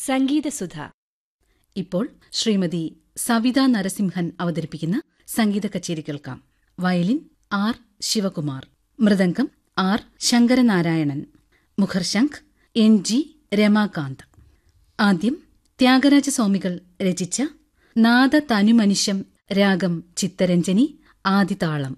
സംഗീതസുധ. ഇപ്പോൾ ശ്രീമതി സവിത നരസിംഹൻ അവതരിപ്പിക്കുന്ന സംഗീത കച്ചേരി കേൾക്കാം. Violin R Shivakumar, mridangam R Sankaranarayanan, മുഖർശംഖ് NG Ramakant. ആദ്യം ത്യാഗരാജസ്വാമികൾ രചിച്ച നാദ തനുമനിശം രാഗം ചിത്തരഞ്ജനി ആദിതാളം.